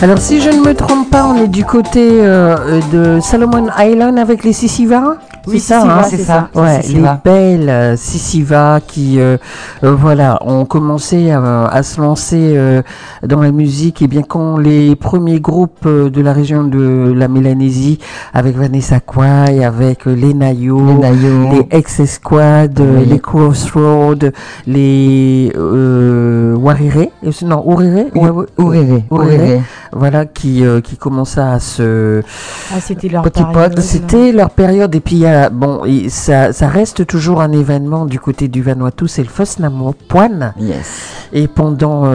Alors, si je ne me trompe pas, on est du côté de Solomon Island avec les Sisiva. Oui, c'est ça, Sisiva, hein, c'est ça. Ouais, Sisiva. les belles Sisiva qui, voilà, ont commencé à se lancer dans la musique. Et bien quand les premiers groupes de la région de la Mélanésie, avec Vanessa Kwai, avec les Nayo, les Ex-Squad, oui. les Crossroads, les Warire, non, Ourire, voilà, qui commençaient à se... Ah, c'était leur période. C'était leur période. Et puis, bon, ça reste toujours un événement du côté du Vanuatu, c'est le Fosnamo Poine. Yes. Et pendant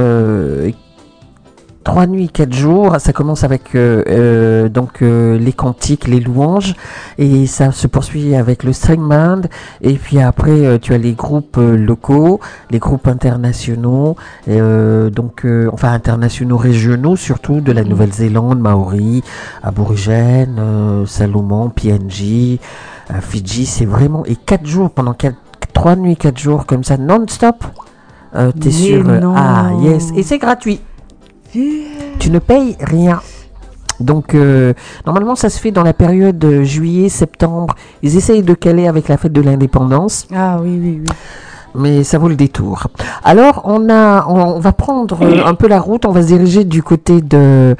3 nuits, 4 jours, ça commence avec les cantiques, les louanges, et ça se poursuit avec le string band. Et puis après, tu as les groupes locaux, les groupes internationaux, enfin internationaux régionaux, surtout de la Nouvelle-Zélande, Maori, aborigènes, Salomon, PNG, Fidji. C'est vraiment, et 4 jours, pendant 3 nuits, 4 jours comme ça, non-stop. T'es sûr? Ah yes, et c'est gratuit. Tu ne payes rien. Donc normalement ça se fait dans la période juillet, septembre. Ils essayent de caler avec la fête de l'indépendance. Ah oui. Mais ça vaut le détour. Alors on va prendre un peu la route. On va se diriger du côté de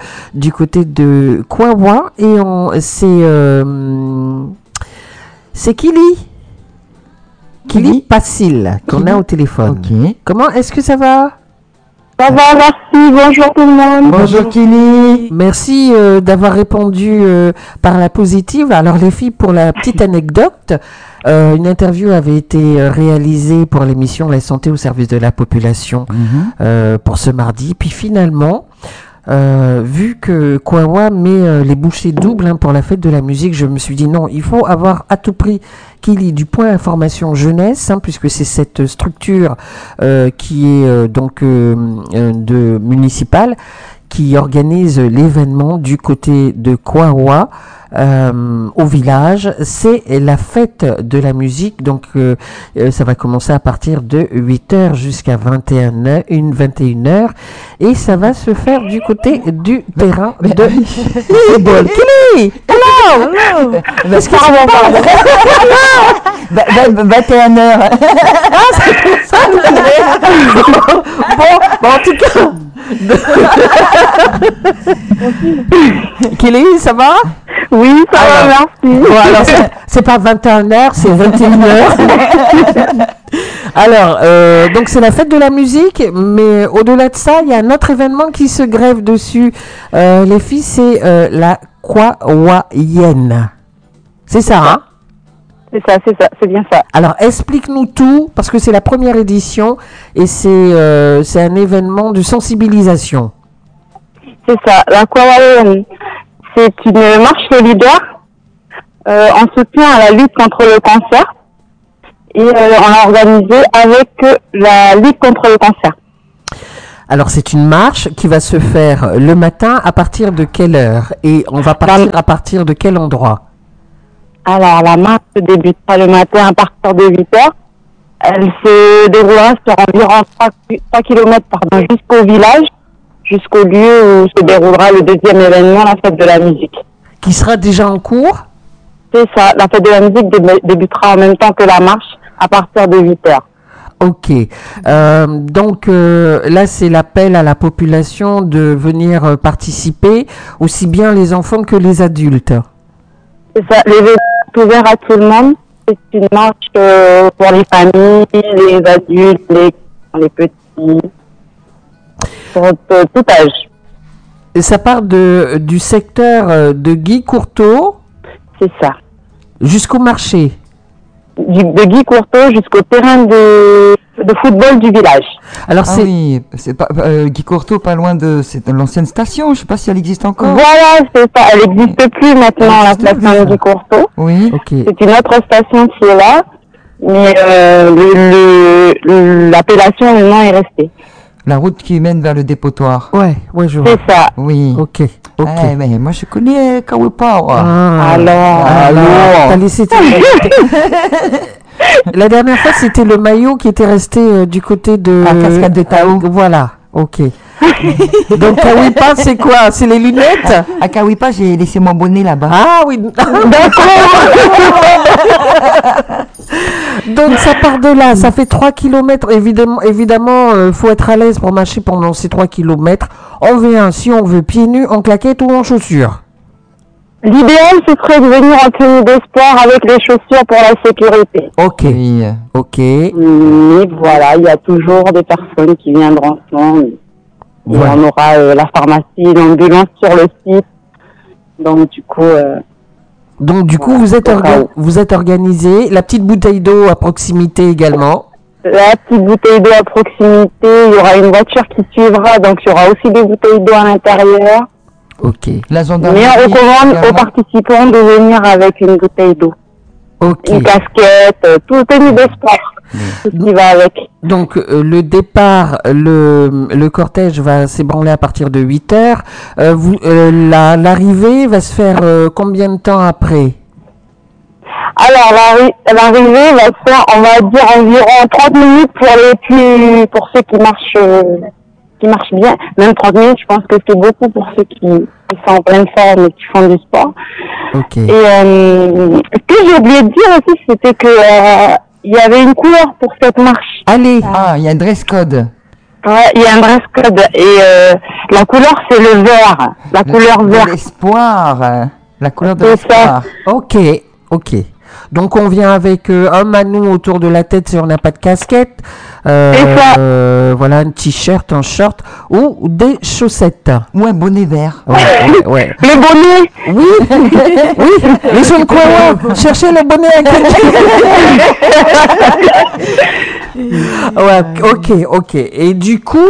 Kawa et c'est Kili Passil qu'on a au téléphone. Okay. Comment est-ce que ça va? Ça va, merci. Bonjour tout le monde. Bonjour Kili. Merci d'avoir répondu par la positive. Alors les filles, pour la petite anecdote, une interview avait été réalisée pour l'émission La santé au service de la population pour ce mardi. Puis finalement, vu que Kawa met les bouchées doubles pour la fête de la musique, je me suis dit non, il faut avoir à tout prix Kili du point information jeunesse, puisque c'est cette structure qui est de municipale qui organise l'événement du côté de Kawa au village. C'est la fête de la musique, donc ça va commencer à partir de 8h jusqu'à 21h et ça va se faire du côté du terrain de football. Kili, hello. Qu'est-ce que ça va? 21h. Ah, c'est ça. Bon, en tout cas. Kelly, ça va? Oui, ça va, merci. Bon, alors, c'est pas 21h, c'est 21h. Alors, donc c'est la fête de la musique, mais au-delà de ça, il y a un autre événement qui se grève dessus. Les filles, c'est la Kwawayen. C'est ça, hein? C'est ça, c'est bien ça. Alors, explique-nous tout, parce que c'est la première édition et c'est un événement de sensibilisation. C'est ça. La Kwawayen, c'est une marche solidaire en soutien à la lutte contre le cancer. Et on l'a organisée avec la lutte contre le cancer. Alors, c'est une marche qui va se faire le matin à partir de quelle heure? Et on va partir à partir de quel endroit? Alors, la marche débutera le matin à partir de 8h. Elle se déroulera sur environ 3 km jusqu'au village, jusqu'au lieu où se déroulera le deuxième événement, la fête de la musique. Qui sera déjà en cours? C'est ça, la fête de la musique débutera en même temps que la marche à partir de 8h. Ok. Donc là, c'est l'appel à la population de venir participer, aussi bien les enfants que les adultes. C'est ça, l'événement est ouvert à tout le monde. C'est une marche pour les familles, les adultes, les petits, pour tout âge. Et ça part du secteur de Guy Courteau. C'est ça. Jusqu'au marché. De Guy Courteau jusqu'au terrain de football du village. Alors oui, c'est pas Guy Courteau, pas loin c'est l'ancienne station. Je sais pas si elle existe encore. Voilà, c'est ça. Elle n'existe plus maintenant, la station de Guy Courteau. Oui. Ok. C'est une autre station qui est là, mais l'appellation, le nom est resté. La route qui mène vers le dépotoir. Ouais, je vois. C'est ça. Oui. Ok. Mais moi je connais Kawepa. Alors. T'as laissé. La dernière fois, c'était le maillot qui était resté du côté de la cascade de Tao. Voilà. Ok. Donc Kawipa, c'est quoi? C'est les lunettes? À Kawipa, j'ai laissé mon bonnet là-bas. Ah oui. Donc ça part de là, ça fait 3 km. Évidemment, faut être à l'aise pour marcher pendant ces 3 km. En V1, si on veut, pieds nus, en claquettes ou en chaussures. L'idéal, ce serait de venir en tenue de sport avec les chaussures pour la sécurité. Ok. Oui. Ok. Mais voilà, il y a toujours des personnes qui viendront ensemble. Et Voilà. on aura la pharmacie, l'ambulance sur le site. Donc du coup, Donc du coup, Voilà, vous êtes organisé. La petite bouteille d'eau à proximité également. la petite bouteille d'eau à proximité, il y aura une voiture qui suivra, donc il y aura aussi des bouteilles d'eau à l'intérieur. Ok. La gendarmerie. Mais on recommande aux également. participants de venir avec une bouteille d'eau, Ok. une casquette, tout tenue de sport, tout ce qui va avec. Donc le départ, le cortège va s'ébranler à partir de 8 heures. L'arrivée va se faire combien de temps après? Alors l'arrivée va se faire, on va dire environ 30 minutes pour ceux qui marchent bien. Même 30 minutes, je pense que c'est beaucoup pour ceux qui sont en pleine forme et qui font du sport. Ok. Et ce que j'ai oublié de dire aussi, c'était que il y avait une couleur pour cette marche. Allez. Ah, il y a un dress code. Ouais, il y a un dress code et la couleur c'est le vert, la couleur De verte. l'espoir. La couleur de C'est l'espoir. Ok. Ok. Donc on vient avec un manou autour de la tête si on n'a pas de casquette. C'est ça. Voilà, un t-shirt, un short ou des chaussettes. Ou un bonnet vert. Ouais. Le bonnet. Oui, oui, les jeunes quoi, cherchez le bonnet à ouais, ok. Et du coup,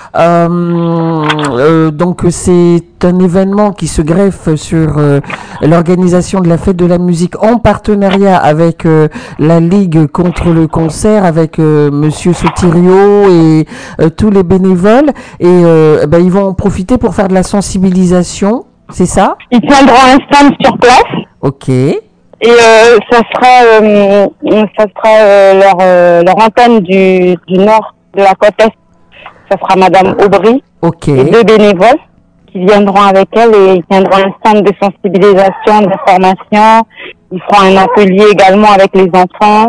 donc c'est un événement qui se greffe sur l'organisation de la fête de la musique en partenariat avec la Ligue contre le cancer, avec Monsieur Sotirio et tous les bénévoles. Et ils vont en profiter pour faire de la sensibilisation, c'est ça? Ils tiendront un stand sur place. Ok. Et ça sera leur antenne du nord de la côte est. Ça sera Madame Aubry Ok. et 2 bénévoles qui viendront avec elle et ils tiendront un stand de sensibilisation, d'information. Ils feront un atelier également avec les enfants.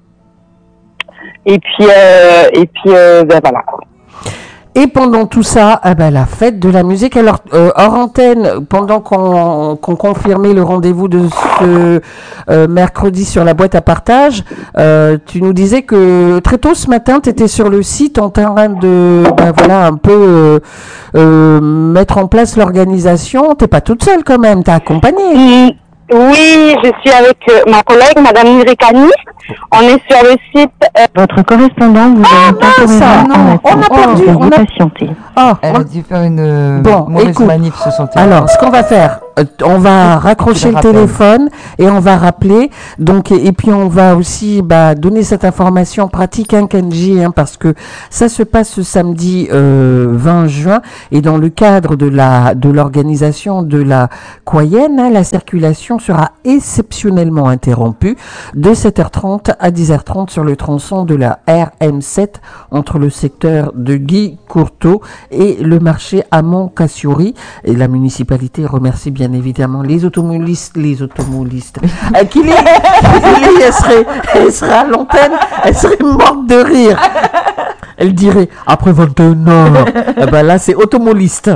Et puis voilà. Et pendant tout ça, la fête de la musique. Alors, hors antenne, pendant qu'on confirmait le rendez-vous de ce mercredi sur la boîte à partage, tu nous disais que très tôt ce matin, tu étais sur le site en train de, un peu mettre en place l'organisation. T'es pas toute seule quand même, t'as accompagné. Oui, je suis avec ma collègue, Madame Nirikani. On est sur le site. Votre correspondant vous a temporairement on a perdu. Veuillez On a... patienter. Elle a dû faire une Bon, mauvaise écoute. manif ce soir. Alors, ce qu'on va faire, on va raccrocher le rappelle. téléphone et on va rappeler. Donc, et puis on va aussi donner cette information pratique, Kenji, parce que ça se passe ce samedi 20 juin et dans le cadre de l'organisation de la Coyenne, la circulation sera exceptionnellement interrompue de 7h30 à 10h30 sur le tronçon de la RM7 entre le secteur de Guy Courteau et le marché Amont-Cassiori. Et la municipalité remercie bien évidemment les automobilistes. Kili, elle serait à l'antenne, elle serait morte de rire. Elle dirait, après 21 ans, là c'est automobiliste.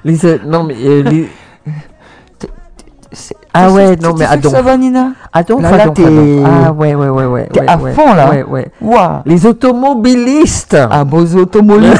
Ah ouais, non mais Ça va, Nina? Adon. Là, t'es... Ah ouais. T'es à fond, là. Ouais. Waouh. Les automobilistes. Ah, beaux automobilistes.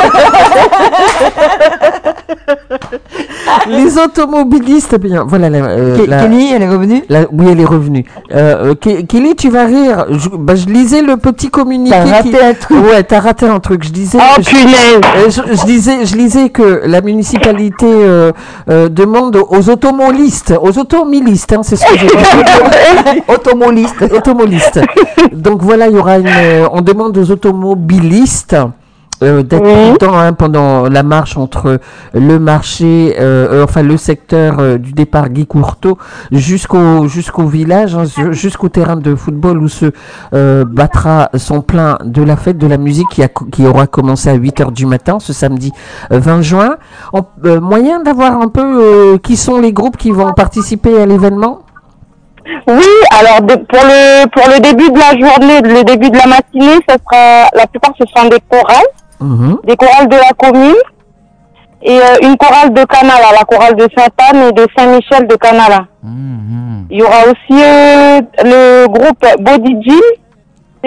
Les automobilistes, bien. Voilà. Kelly, elle est revenue? Oui, elle est revenue. Kelly, tu vas rire. Je lisais le petit communiqué. T'as raté un truc. Ouais, t'as raté un truc. Je disais. Oh punaise. Je lisais que la municipalité demande aux automobilistes, c'est ce que j'ai dit. Automobiliste. Automobilistes. Donc voilà, il y aura on demande aux automobilistes d'être prudent pendant la marche entre le marché, le secteur du départ Guy Courteau jusqu'au village, jusqu'au terrain de football où se battra son plein de la fête de la musique qui aura commencé à 8h du matin ce samedi 20 juin. Moyen d'avoir un peu qui sont les groupes qui vont participer à l'événement? Oui, alors pour le début de la journée, le début de la matinée, la plupart ce sont des chorales. Des chorales de la commune et une chorale de Canala, la chorale de Sainte-Anne et de Saint-Michel de Canala. Il y aura aussi le groupe Body Gym,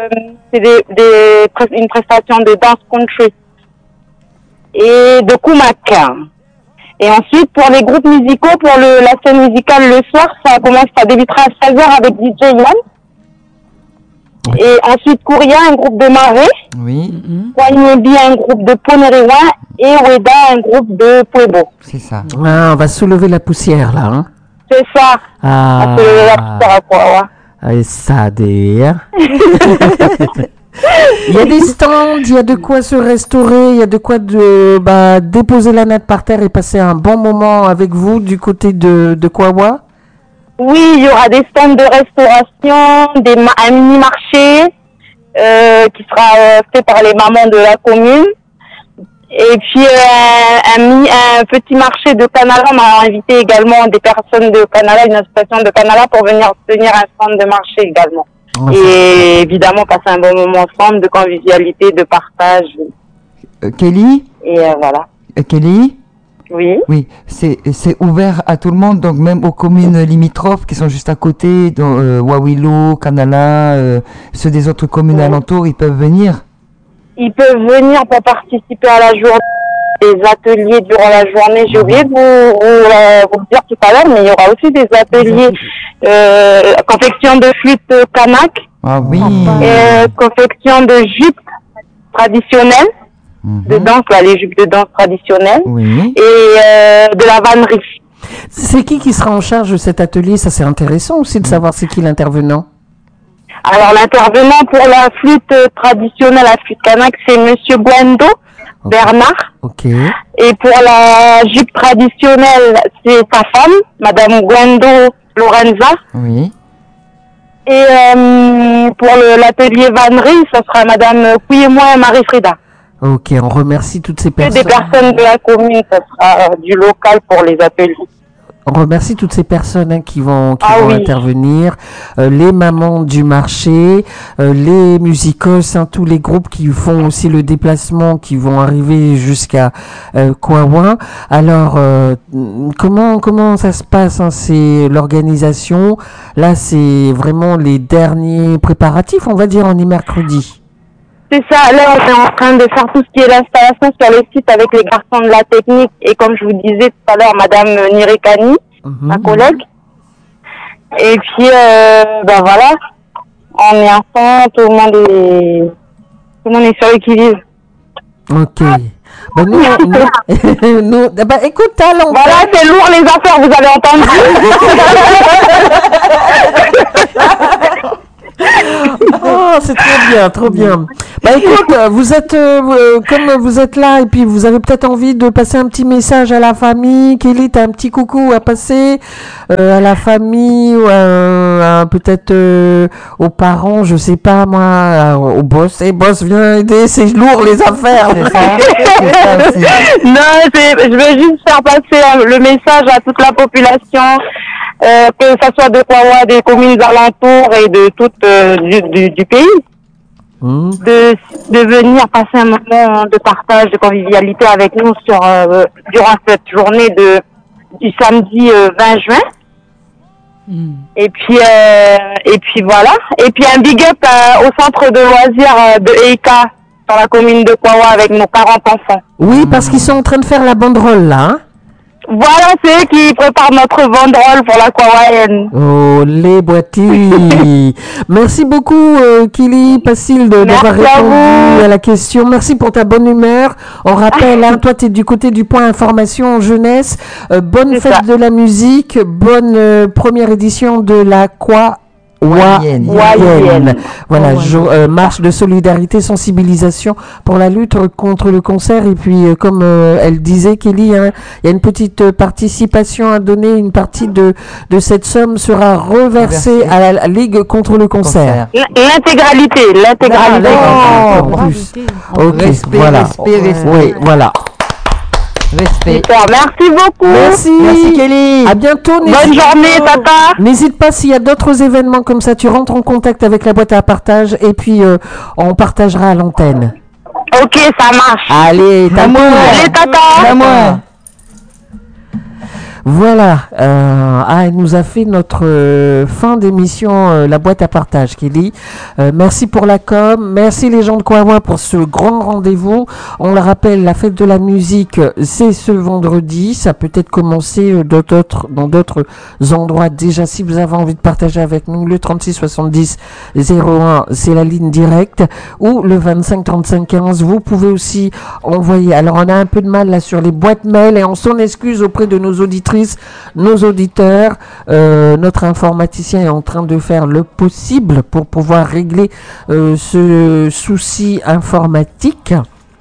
c'est une prestation de danse country et de Kumak. Et ensuite, pour les groupes musicaux, pour la scène musicale le soir, ça débutera à 16h avec DJ Yann. Et ensuite, Kouria, un groupe de Marais. Oui. Poignebi, un groupe de Poneriwa. Et Oueda, un groupe de Puebo. C'est ça. Ah, on va soulever la poussière, là. Hein. C'est ça. Ah. On va soulever la poussière à quoi, ouais. Ça, dire. Il y a des stands, il y a de quoi se restaurer, il y a de quoi déposer la natte par terre et passer un bon moment avec vous du côté de Kwawa. Oui, il y aura des stands de restauration, un mini-marché qui sera fait par les mamans de la commune. Et puis un petit marché de Canala. On a invité également des personnes de Canala, une association de Canala pour venir tenir un stand de marché également. Oh, et évidemment passer un bon moment ensemble de convivialité, de partage. Kelly? Et voilà. Kelly? Oui. Oui, c'est ouvert à tout le monde, donc même aux communes limitrophes qui sont juste à côté, dont Wawilo, Canala, ceux des autres communes alentours, ils peuvent venir? Ils peuvent venir pour participer à la journée, des ateliers durant la journée. J'ai oublié de vous le dire tout à l'heure, mais il y aura aussi des ateliers confection de flûte kanak, confection de jupes traditionnelles. De danse, les jupes de danse traditionnelles, et de la vannerie. C'est qui sera en charge de cet atelier? Ça, c'est intéressant aussi de savoir c'est qui l'intervenant. Alors, l'intervenant pour la flûte traditionnelle, la flûte kanak, c'est Monsieur Gwendo Bernard. Et pour la jupe traditionnelle, c'est sa femme, Madame Gwendo Lorenza. Et pour l'atelier vannerie, ça sera Madame Kouyémois et Marie-Frida. Ok, on remercie toutes ces personnes. Des personnes de la commune, ça sera du local pour les ateliers. On remercie toutes ces personnes qui vont intervenir, les mamans du marché, les musicos, tous les groupes qui font aussi le déplacement, qui vont arriver jusqu'à Kwawa. Alors, comment ça se passe, c'est l'organisation. Là, c'est vraiment les derniers préparatifs, on va dire, on est mercredi. C'est ça, là on est en train de faire tout ce qui est l'installation sur les sites avec les garçons de la technique et comme je vous disais tout à l'heure, Madame Nirikani, ma collègue. Et puis, voilà, on est ensemble, tout le monde est sur l'équilibre. Ok. Nous, écoute, allons. Voilà, c'est lourd les affaires, vous avez entendu. Oh, c'est trop bien, trop bien. Écoute, vous êtes comme vous êtes là et puis vous avez peut-être envie de passer un petit message à la famille. Kelly, t'as un petit coucou à passer à la famille ou peut-être aux parents, je sais pas moi, au boss. Boss, viens aider, c'est lourd les affaires. Non, je veux juste faire passer le message à toute la population. Que ça soit de Kwawa, des communes alentours et de toute du pays, de venir passer un moment de partage, de convivialité avec nous durant cette journée du samedi 20 juin. Et puis voilà. Et puis un big up au centre de loisirs de Eika dans la commune de Kwawa avec nos 40 enfants. Oui, parce qu'ils sont en train de faire la banderole là. Hein. Voilà, c'est eux qui préparent notre banderole pour la Kwawaïenne. Oh, les boîtiers. Merci beaucoup, Kili Passil, d'avoir répondu à la question. Merci pour ta bonne humeur. On rappelle, toi, tu es du côté du point information en jeunesse. Bonne fête de la musique. Bonne première édition de la Wayenne. Voilà, marche de solidarité, sensibilisation pour la lutte contre le cancer. Et puis, comme elle disait, Kelly, hein, il y a une petite participation à donner. Une partie de cette somme sera reversée à la Ligue contre le cancer. L'intégralité. En plus. Ok, voilà. Oui, voilà. Respect. Super, merci beaucoup. Merci Kelly. À bientôt. Bonne journée, papa. N'hésite pas, s'il y a d'autres événements comme ça, tu rentres en contact avec la boîte à partage et puis on partagera à l'antenne. Ok, ça marche. Allez, Allez, tata. Voilà, elle nous a fait notre fin d'émission, la boîte à partage, Kelly. Merci pour la com, merci les gens de Kawawa pour ce grand rendez-vous. On le rappelle, la fête de la musique, c'est ce vendredi. Ça peut être commencé dans d'autres endroits. Déjà, si vous avez envie de partager avec nous, le 36 70 01, c'est la ligne directe, ou le 25 35 15. Vous pouvez aussi envoyer. Alors, on a un peu de mal là sur les boîtes mail et on s'en excuse auprès de nos auditrices, nos auditeurs. Notre informaticien est en train de faire le possible pour pouvoir régler ce souci informatique.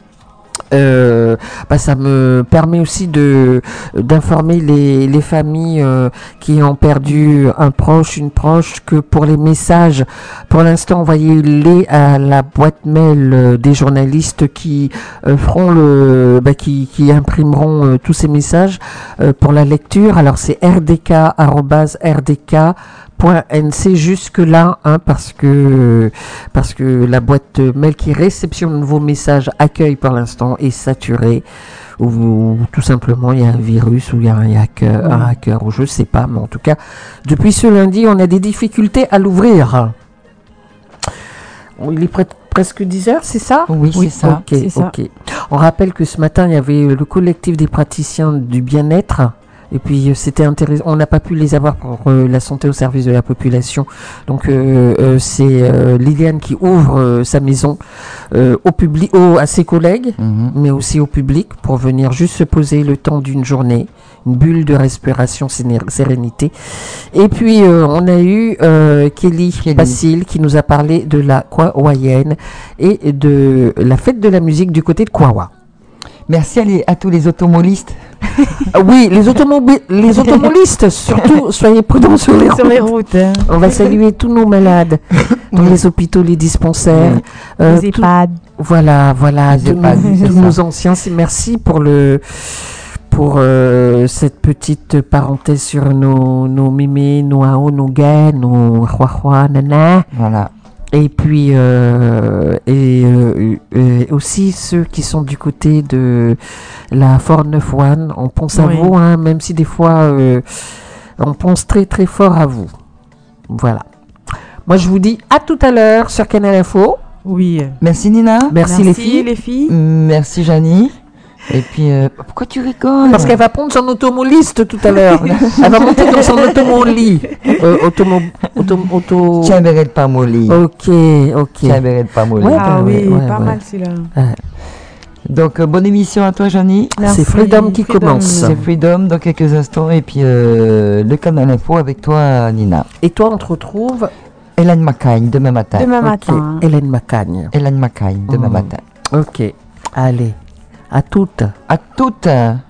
Ça me permet aussi d'informer les familles qui ont perdu un proche, une proche, que pour les messages, pour l'instant, envoyez-les à la boîte mail des journalistes qui feront qui imprimeront tous ces messages pour la lecture. Alors c'est rdk@rdk.nc jusque là, hein, parce que la boîte mail qui réceptionne vos messages accueille pour l'instant est saturée, ou tout simplement il y a un virus, ou il y a un hacker, ou je sais pas, mais en tout cas depuis ce lundi on a des difficultés à l'ouvrir. Il est presque 10 heures, c'est ça? Oui, c'est ça. Ok. On rappelle que ce matin il y avait le collectif des praticiens du bien-être. Et puis c'était intéressant, on n'a pas pu les avoir pour la santé au service de la population. Donc c'est Liliane qui ouvre sa maison au public, à ses collègues, mais aussi au public, pour venir juste se poser le temps d'une journée, une bulle de respiration, sérénité. Et puis on a eu Kelly Basile qui nous a parlé de la Wayenne et de la fête de la musique du côté de Kawawa. Merci à tous les automobilistes. Oui, les automobilistes, surtout, soyez prudents sur les routes. Hein. On va saluer tous nos malades dans les hôpitaux, les dispensaires, les EHPAD. Voilà, tous nos anciens. Merci pour cette petite parenthèse sur nos mémés, nos ao, nos gars, nos huahua, nana. Voilà. Et puis aussi ceux qui sont du côté de la Fort 91, on pense à vous, hein, même si des fois on pense très très fort à vous. Voilà. Moi je vous dis à tout à l'heure sur Canal Info. Oui. Merci Nina. Merci les filles. Merci Janie. Et puis, pourquoi tu rigoles? Parce qu'elle va prendre son automoliste tout à l'heure. Elle va monter dans son automoli. Tiens, verrête pas molly. Ok. Tiens, verrête pas molly. Pas mal celui-là. Donc, bonne émission à toi, Janie. C'est Freedom qui commence. C'est Freedom dans quelques instants. Et puis, le Canal Info avec toi, Nina. Et toi, on te retrouve Hélène Macagne, demain matin. Hélène Macagne. Hélène Macagne, demain matin. Ok. Allez. À toutes. À toutes.